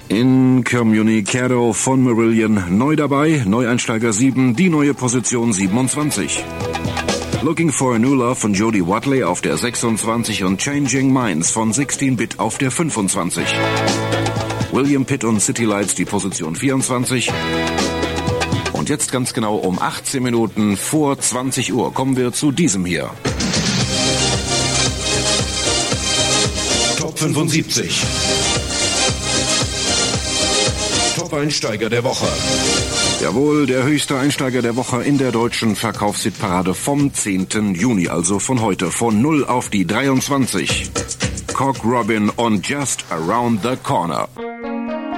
Incommunicado von Marillion neu dabei, Neueinsteiger 7, die neue Position 27. Looking for a New Love von Jody Watley auf der 26 und Changing Minds von 16-Bit auf der 25. William Pitt und City Lights die Position 24. Und jetzt ganz genau um 18 Minuten vor 20 Uhr kommen wir zu diesem hier. Top 75. Top-Einsteiger der Woche. Jawohl, der höchste Einsteiger der Woche in der deutschen Verkaufshitparade vom 10. Juni, also von heute, von 0 auf die 23. Cock Robin und Just Around the Corner.